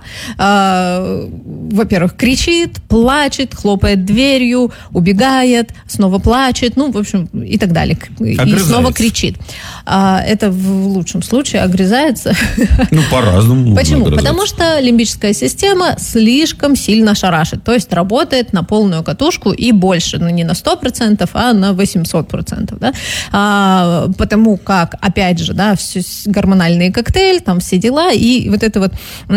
Э, во-первых, кричит, плачет, хлопает дверью, убегает, снова плачет, ну, в общем, и так далее. И снова кричит. Э, это в лучшем случае огрызается. Ну, по-разному. Почему? Потому что лимбическая система слишком сильно шарашит. То есть работает на полную катушку и больше. Ну, не на сто процентов, а на восемьсот процентов. Да? А, потому как, опять же, да, все, гормональный коктейль, там все дела, и вот это вот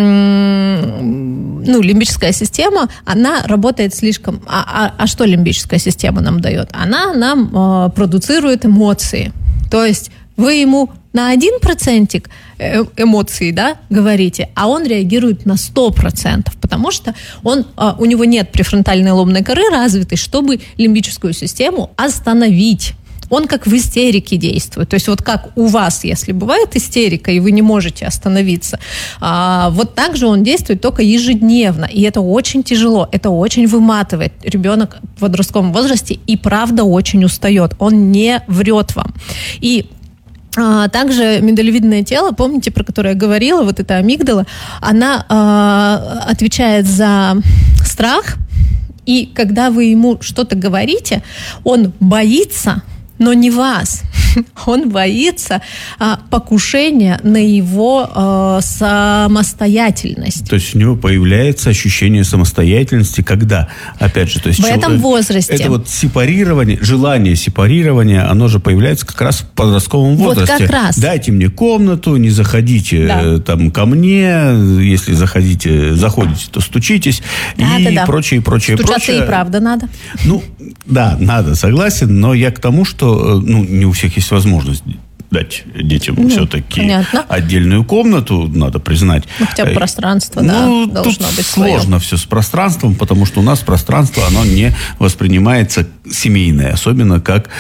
ну, лимбическая система, она работает слишком... А, а, а что лимбическая система нам дает? Она нам э, продуцирует эмоции. То есть вы ему на один процентик эмоций, да, говорите, а он реагирует на сто процентов, потому что он, э, у него нет префронтальной лобной коры развитой, чтобы лимбическую систему остановить. Он как в истерике действует. То есть вот как у вас, если бывает истерика, и вы не можете остановиться, а, вот так же он действует только ежедневно. И это очень тяжело, это очень выматывает. Ребенок в подростковом возрасте и правда очень устает. Он не врет вам. И а, также миндалевидное тело, помните, про которое я говорила, вот эта амигдала, она а, отвечает за страх. И когда вы ему что-то говорите, он боится, но не вас. он боится а, покушения на его а, самостоятельность. То есть у него появляется ощущение самостоятельности, когда, опять же, то есть в этом возрасте. Это вот сепарирование, желание сепарирования, оно же появляется как раз в подростковом возрасте. Вот как раз. Дайте мне комнату, не заходите да. там ко мне, если заходите, заходите, то стучитесь да, и да, да. прочее, прочее, Стучаться прочее. и правда надо. Ну, да, надо, согласен, но я к тому, что ну, не у всех есть возможность дать детям ну, все-таки понятно. Отдельную комнату, надо признать. Ну, хотя бы пространство, ну, да, должно тут быть сложно свое. Все с пространством, потому что у нас пространство, оно не воспринимается семейное, особенно как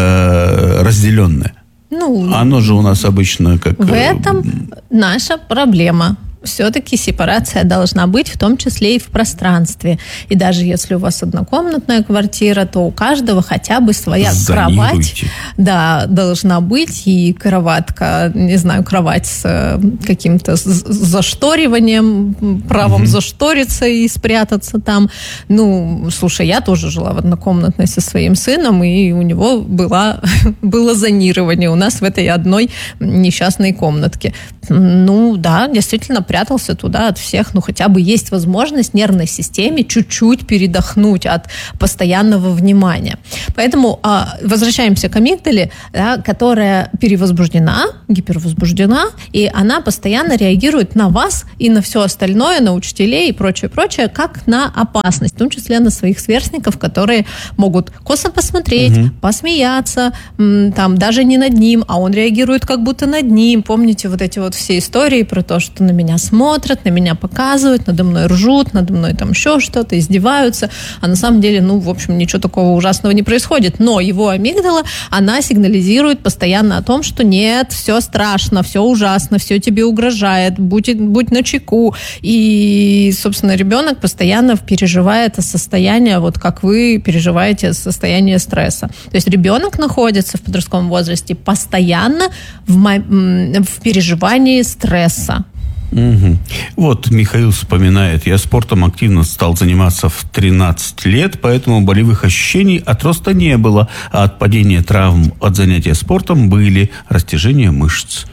э, разделенное. Ну, оно же у нас обычно как... В этом наша проблема. Все-таки сепарация должна быть, в том числе и в пространстве. И даже если у вас однокомнатная квартира, то у каждого хотя бы своя кровать да, должна быть. И кроватка, не знаю, кровать с каким-то зашториванием, правом mm-hmm. зашториться и спрятаться там. Ну, слушай, я тоже жила в однокомнатной со своим сыном, и у него было, было зонирование у нас в этой одной несчастной комнатке. Ну, да, действительно, прятался туда от всех, ну, хотя бы есть возможность нервной системе чуть-чуть передохнуть от постоянного внимания. Поэтому а, возвращаемся к амигдале, да, которая перевозбуждена, гипервозбуждена, и она постоянно реагирует на вас и на все остальное, на учителей и прочее, прочее, как на опасность, в том числе на своих сверстников, которые могут косо посмотреть, угу. посмеяться, м, там, даже не над ним, а он реагирует как будто над ним. Помните вот эти вот все истории про то, что на меня смотрят, на меня показывают, надо мной ржут, надо мной там еще что-то, издеваются, а на самом деле, ну, в общем, ничего такого ужасного не происходит, но его амигдала, она сигнализирует постоянно о том, что нет, все страшно, все ужасно, все тебе угрожает, будь, будь начеку, и, собственно, ребенок постоянно переживает состояние, вот как вы переживаете состояние стресса. То есть ребенок находится в подростковом возрасте постоянно в, в переживании стресса. Угу. Вот Михаил вспоминает: я спортом активно стал заниматься в тринадцать лет, поэтому болевых ощущений от роста не было, а от падения травм от занятия спортом были, растяжение мышц.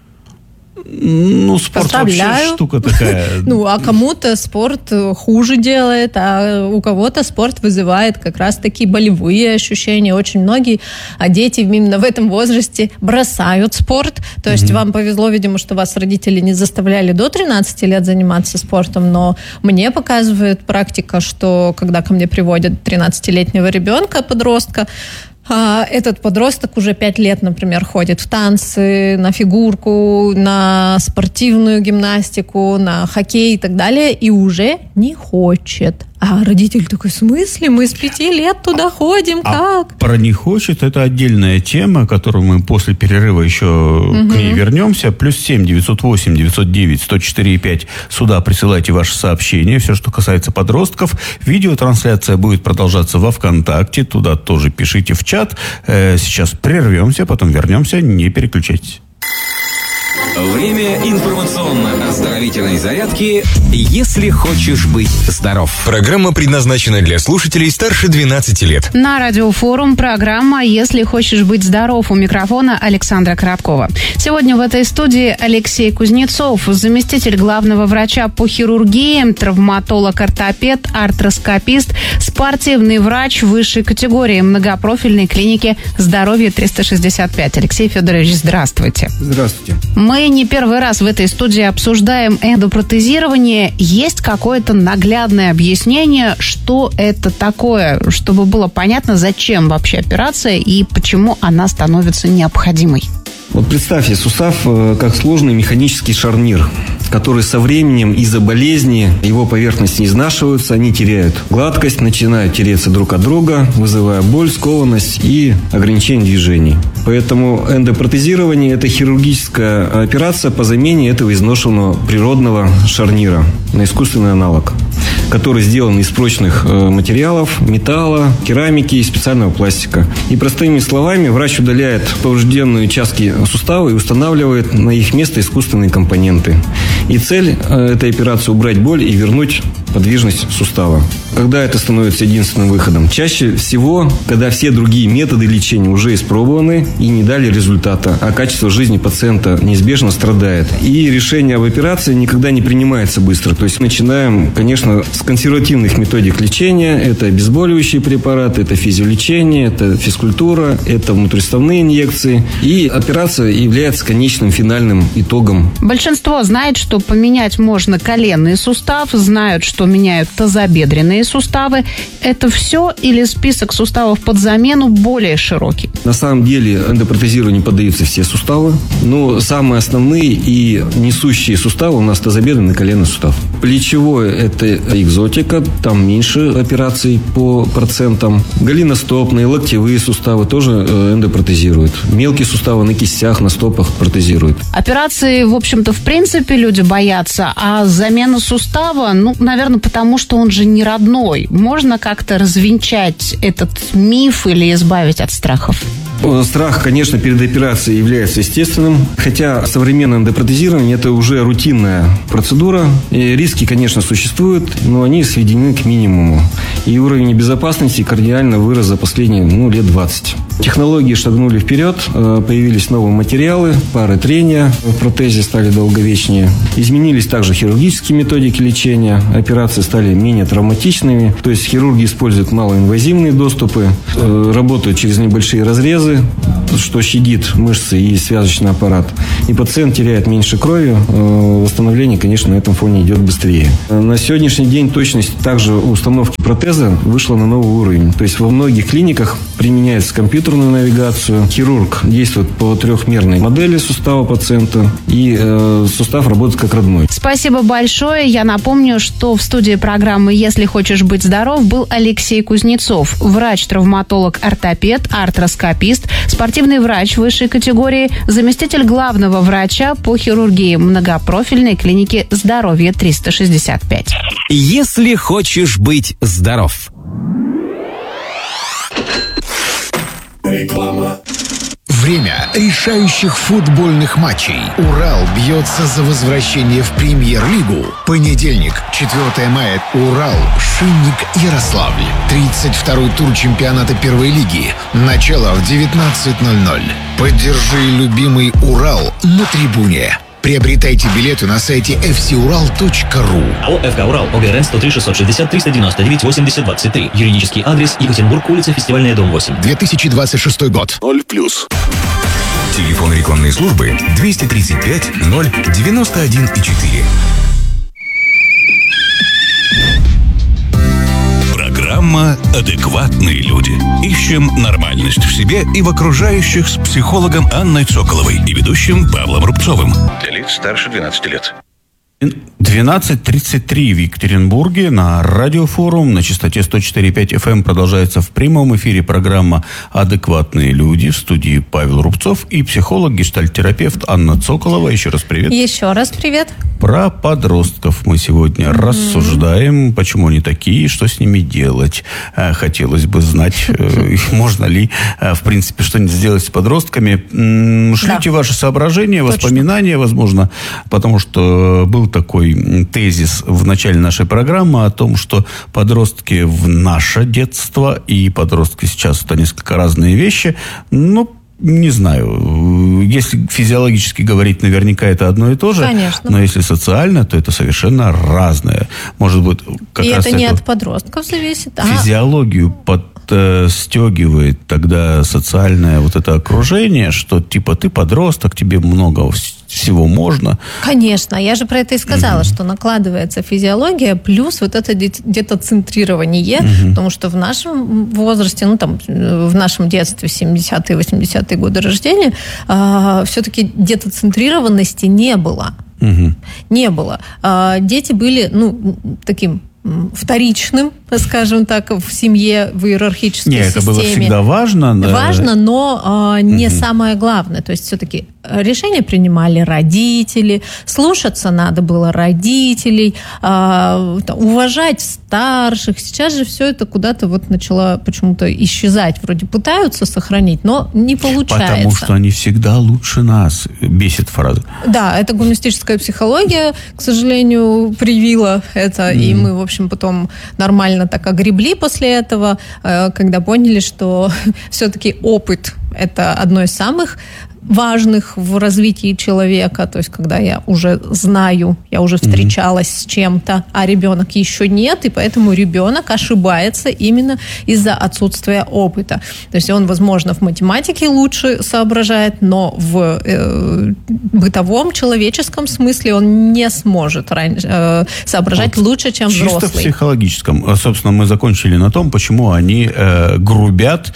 Ну, спорт вообще штука такая. Ну, а кому-то спорт хуже делает, а у кого-то спорт вызывает как раз-таки болевые ощущения. Очень многие а дети именно в этом возрасте бросают спорт. То есть mm-hmm. вам повезло, видимо, что вас родители не заставляли до тринадцати лет заниматься спортом, но мне показывает практика, что когда ко мне приводят тринадцатилетнего ребенка, подростка, этот подросток уже пять лет, например, ходит в танцы, на фигурку, на спортивную гимнастику, на хоккей и так далее, и уже не хочет. А родитель такой: в смысле? Мы с пяти лет туда ходим, а как? Про «не хочет» — это отдельная тема, которую мы после перерыва еще угу. к ней вернемся. Плюс семь девятьсот восемь девятьсот девять сто четыре и пять. Сюда присылайте ваши сообщения. Все, что касается подростков. Видеотрансляция будет продолжаться во ВКонтакте. Туда тоже пишите в чат. Сейчас прервемся, потом вернемся. Не переключайтесь. Время информационно-оздоровительной зарядки «Если хочешь быть здоров». Программа предназначена для слушателей старше двенадцати лет. На Радиофорум программа «Если хочешь быть здоров». У микрофона Александра Короткова. Сегодня в этой студии Алексей Кузнецов, заместитель главного врача по хирургии, травматолог-ортопед, артроскопист, спортивный врач высшей категории многопрофильной клиники «Здоровье триста шестьдесят пять». Алексей Федорович, здравствуйте. Здравствуйте. Мы не первый раз в этой студии обсуждаем эндопротезирование. Есть какое-то наглядное объяснение, что это такое, чтобы было понятно, зачем вообще операция и почему она становится необходимой? Вот представьте сустав как сложный механический шарнир, который со временем из-за болезни его поверхности изнашиваются, они теряют гладкость, начинают тереться друг от друга, вызывая боль, скованность и ограничение движений. Поэтому эндопротезирование – это хирургическая операция по замене этого изношенного природного шарнира на искусственный аналог. который сделан из прочных материалов, металла, керамики и специального пластика. И простыми словами, врач удаляет поврежденные участки сустава и устанавливает на их место искусственные компоненты. И цель этой операции – убрать боль и вернуть подвижность сустава. Когда это становится единственным выходом? Чаще всего, когда все другие методы лечения уже испробованы и не дали результата, а качество жизни пациента неизбежно страдает. И решение об операции никогда не принимается быстро. То есть начинаем, конечно, с консервативных методик лечения. Это обезболивающие препараты, это физиолечение, это физкультура, это внутриставные инъекции. И операция является конечным финальным итогом. Большинство знает, что поменять можно коленный сустав, знают, что меняют тазобедренные суставы. Это все или список суставов под замену более широкий? На самом деле эндопротезированию поддаются все суставы, но самые основные и несущие суставы у нас тазобедренный и коленный сустав. Плечевой – это экзотика, там меньше операций по процентам. Голеностопные, локтевые суставы тоже эндопротезируют. Мелкие суставы на кистях, на стопах протезируют. Операции, в общем-то, в принципе, люди боятся, а замена сустава, ну, наверное, потому что он же не родной. Можно как-то развенчать этот миф или избавить от страхов? Страх, конечно, перед операцией является естественным, хотя современное эндопротезирование – это уже рутинная процедура. И риски, конечно, существуют, но они сведены к минимуму. И уровень безопасности кардинально вырос за последние ну, лет двадцать. Технологии шагнули вперед, появились новые материалы, пары трения в протезе стали долговечнее. Изменились также хирургические методики лечения, операции стали менее травматичными, то есть хирурги используют малоинвазивные доступы, работают через небольшие разрезы, что щадит мышцы и связочный аппарат. И пациент теряет меньше крови, восстановление, конечно, на этом фоне идет быстрее. На сегодняшний день точность также установки протеза вышла на новый уровень. То есть во многих клиниках применяется компьютерную навигацию. Хирург действует по трехмерной модели сустава пациента, и э, сустав работает как родной. Спасибо большое. Я напомню, что в студии программы «Если хочешь быть здоров» был Алексей Кузнецов, врач-травматолог, ортопед, артроскопист, спортивный врач высшей категории, заместитель главного врача по хирургии многопрофильной клиники «Здоровье триста шестьдесят пять». Если хочешь быть здоров. Реклама. Время решающих футбольных матчей. Урал бьется за возвращение в премьер-лигу. Понедельник, четвёртого мая. Урал, Шинник, Ярославль. тридцать второй тур чемпионата первой лиги. Начало в девятнадцать ноль ноль. Поддержи любимый Урал на трибуне. Приобретайте билеты на сайте эф си урал точка ру. АО «ФК Урал», ОГРН сто три шестьсот шестьдесят триста девяносто девять восемьдесят двадцать три. Юридический адрес: Екатеринбург, улица Фестивальная, дом восемь. две тысячи двадцать шестой год. ноль плюс. Телефон рекламной службы двести тридцать пять ноль девяносто один четыре. Программа «Адекватные люди». Ищем нормальность в себе и в окружающих с психологом Анной Цоколовой и ведущим Павлом Рубцовым. Для лиц старше двенадцати лет. двенадцать тридцать три в Екатеринбурге на Радиофорум на частоте сто четыре и пять эф эм продолжается в прямом эфире программа «Адекватные люди». В студии Павел Рубцов и психолог, гештальт-терапевт Анна Цоколова. Еще раз привет. Еще раз привет. Про подростков мы сегодня mm-hmm. рассуждаем, почему они такие, что с ними делать. Хотелось бы знать, можно ли, в принципе, что-нибудь сделать с подростками. Шлите ваши соображения, воспоминания, возможно, потому что был такой тезис в начале нашей программы о том, что подростки в наше детство и подростки сейчас – это несколько разные вещи. Ну, не знаю. Если физиологически говорить, наверняка это одно и то же. Конечно. Но если социально, то это совершенно разное. Может быть, как и раз это не от подростков зависит, а... Физиологию подстегивает тогда социальное вот это окружение, что типа ты подросток, тебе много всего можно. Конечно, я же про это и сказала, mm-hmm. что накладывается физиология плюс вот это детоцентрирование, mm-hmm. потому что в нашем возрасте, ну там в нашем детстве, семидесятые, восьмидесятые годы рождения, э, все-таки детоцентрированности не было. Mm-hmm. Не было. Э, дети были, ну, таким вторичным скажем так, в семье, в иерархической Нет, системе. это было всегда важно. Да. Важно, но э, не угу. самое главное. То есть все-таки решения принимали родители, слушаться надо было родителей, э, уважать старших. Сейчас же все это куда-то вот начало почему-то исчезать. Вроде пытаются сохранить, но не получается. Потому что они всегда лучше нас, бесит фраза. Да, это гуманистическая психология, к сожалению, привила это, mm. и мы, в общем, потом нормально так огребли после этого, когда поняли, что все-таки опыт – это одно из самых важных в развитии человека, то есть когда я уже знаю, я уже встречалась mm-hmm. с чем-то, а ребенок еще нет, и поэтому ребенок ошибается именно из-за отсутствия опыта. То есть он, возможно, в математике лучше соображает, но в э, бытовом человеческом смысле он не сможет ран- э, соображать вот лучше, чем чисто взрослый. Чисто в психологическом. Собственно, мы закончили на том, почему они э, грубят.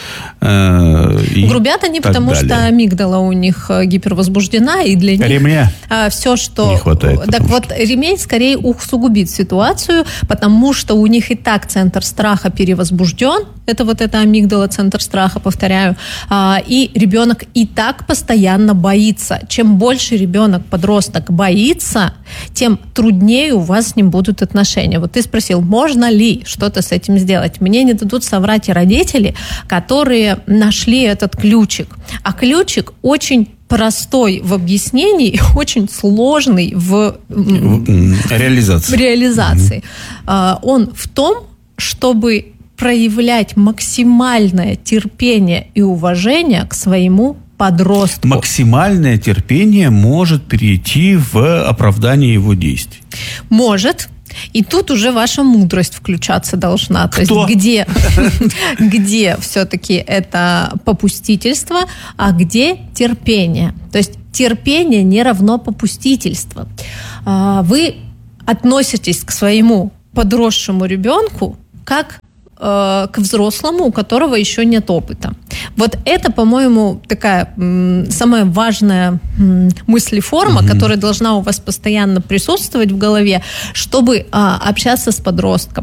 Э, и грубят они, так потому далее. что амигдала у них гипервозбуждена, и для них ремня все, что... не хватает. Так вот, что... ремень скорее усугубит ситуацию, потому что у них и так центр страха перевозбужден, это вот эта амигдала, центр страха, повторяю, и ребенок и так постоянно боится. Чем больше ребенок, подросток, боится, тем труднее у вас с ним будут отношения. Вот ты спросил, можно ли что-то с этим сделать? Мне не дадут соврать и родители, которые нашли этот ключик. А ключик очень простой в объяснении, очень сложный в, в реализации. В реализации. Mm-hmm. Он в том, чтобы проявлять максимальное терпение и уважение к своему подростку. Максимальное терпение может перейти в оправдание его действий. Может. И тут уже ваша мудрость включаться должна. Кто? То есть где, где все-таки это попустительство, а где терпение. То есть терпение не равно попустительство. Вы относитесь к своему подросшему ребенку как к взрослому, у которого еще нет опыта. Вот это, по-моему, такая м, самая важная м, мыслеформа, mm-hmm. которая должна у вас постоянно присутствовать в голове, чтобы а, общаться с подростком.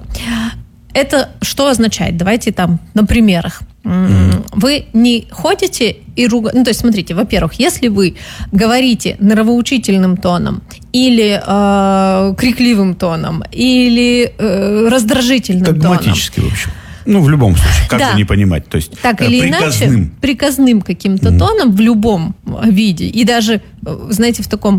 Это что означает? Давайте там на примерах. Mm-hmm. Вы не ходите и ругаете... Ну, то есть, смотрите, во-первых, если вы говорите нравоучительным тоном или э, крикливым тоном, или э, раздражительным тоном... Догматически, в общем. Ну, в любом случае, как да. бы не понимать. То есть, так или приказным. иначе, приказным каким-то mm-hmm. тоном в любом виде. И даже, знаете, в таком...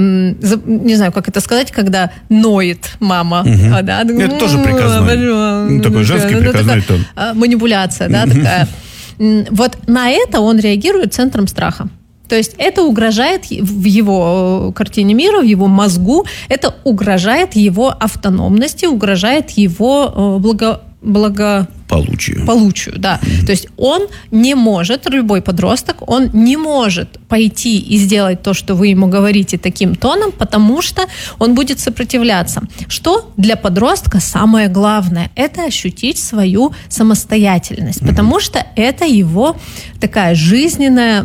Не знаю, как это сказать, когда ноет мама. Угу. А, да? Это тоже приказной. Ну, такой женский ну, приказной тон. Манипуляция, да, такая. Вот на это он реагирует центром страха. То есть это угрожает в его картине мира, в его мозгу, это угрожает его автономности, угрожает его благо... благо... Получию. Получию, да. Mm-hmm. То есть он не может, любой подросток, он не может пойти и сделать то, что вы ему говорите таким тоном, потому что он будет сопротивляться. Что для подростка самое главное? Это ощутить свою самостоятельность, mm-hmm. потому что это его такая жизненная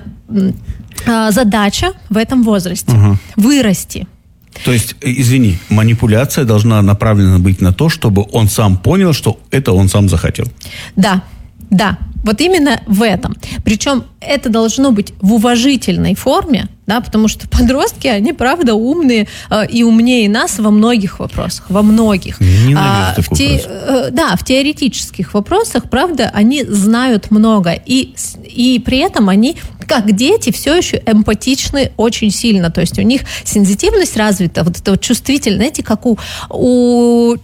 э, задача в этом возрасте. Mm-hmm. Вырасти. То есть, извини, манипуляция должна направлена быть на то, чтобы он сам понял, что это он сам захотел. Да, да. Вот именно в этом. Причем это должно быть в уважительной форме, да, потому что подростки, они, правда, умные э, и умнее нас во многих вопросах, во многих. А, в те, э, да, в теоретических вопросах, правда, они знают много. И, и при этом они, как дети, все еще эмпатичны очень сильно. То есть у них сензитивность развита, вот это вот чувствительность, знаете, как у, у,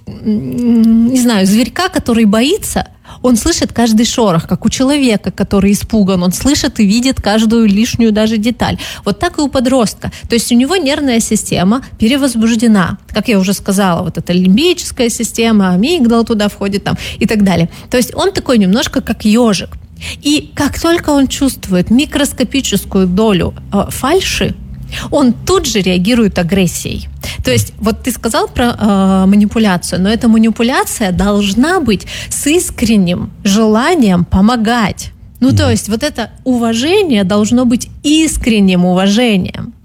не знаю, зверька, который боится, он слышит каждый шорох, как у человека, который испуган. Он слышит и видит каждую лишнюю даже деталь. Вот так и у подростка. То есть у него нервная система перевозбуждена. Как я уже сказала, вот эта лимбическая система, амигдала туда входит там, и так далее. То есть он такой немножко как ежик. И как только он чувствует микроскопическую долю э, фальши, он тут же реагирует агрессией. То есть, вот ты сказал про э, манипуляцию, но эта манипуляция должна быть с искренним желанием помогать. Ну, то есть, вот это уважение должно быть искренним уважением.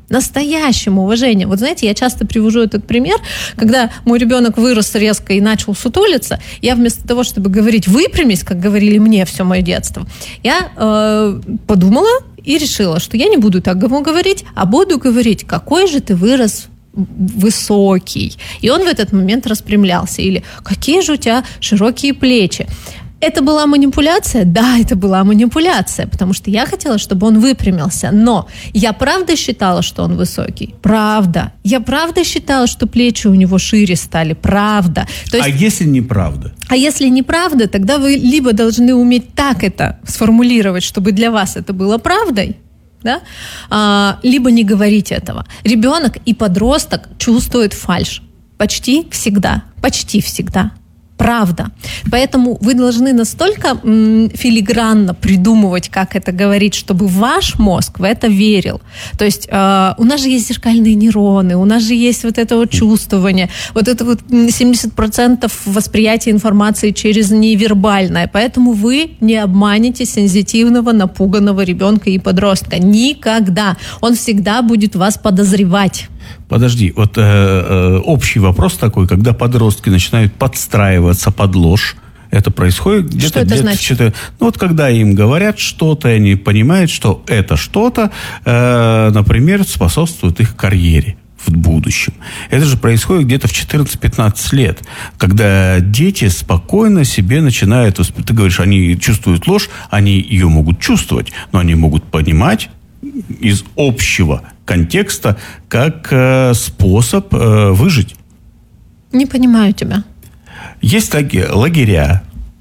настоящим уважением. Вот знаете, я часто привожу этот пример, когда мой ребенок вырос резко и начал сутулиться, я вместо того, чтобы говорить «выпрямись», как говорили мне все мое детство, я э, подумала и решила, что я не буду так ему говорить, а буду говорить «какой же ты вырос высокий». И он в этот момент распрямлялся. Или «какие же у тебя широкие плечи». Это была манипуляция? Да, это была манипуляция, потому что я хотела, чтобы он выпрямился. Но я правда считала, что он высокий? Правда. Я правда считала, что плечи у него шире стали? Правда. То есть, а если неправда? А если неправда, тогда вы либо должны уметь так это сформулировать, чтобы для вас это было правдой, да? а, либо не говорить этого. Ребенок и подросток чувствуют фальшь. Почти всегда. Почти всегда. Правда. Поэтому вы должны настолько м, филигранно придумывать, как это говорить, чтобы ваш мозг в это верил. То есть э, у нас же есть зеркальные нейроны, у нас же есть вот это вот чувствование, вот это вот семьдесят процентов восприятия информации через невербальное. Поэтому вы не обманете сензитивного, напуганного ребенка и подростка. Никогда. Он всегда будет вас подозревать. Подожди, вот э, э, общий вопрос такой, когда подростки начинают подстраиваться под ложь, это происходит где-то... Что это где-то значит? Что-то, ну вот когда им говорят что-то, они понимают, что это что-то, э, например, способствует их карьере в будущем. Это же происходит где-то в четырнадцать-пятнадцать лет, когда дети спокойно себе начинают... Ты говоришь, они чувствуют ложь, они ее могут чувствовать, но они могут понимать из общего контекста как э, способ э, выжить. Не понимаю тебя. Есть такие лагеря,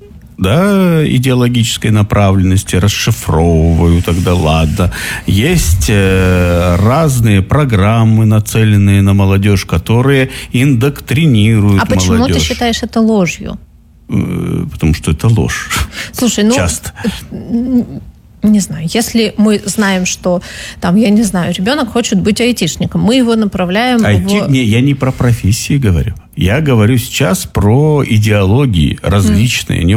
да, идеологической направленности, расшифровываю, тогда ладно. Есть э, разные программы, нацеленные на молодежь, которые индоктринируют молодежь. А почему молодежь. Ты считаешь это ложью? Э, потому что это ложь. Слушай, ну... Часто. Не знаю, если мы знаем, что там, я не знаю, ребенок хочет быть айтишником, мы его направляем Айти... в... Не, я не про профессии говорю. Я говорю сейчас про идеологии различные. Mm.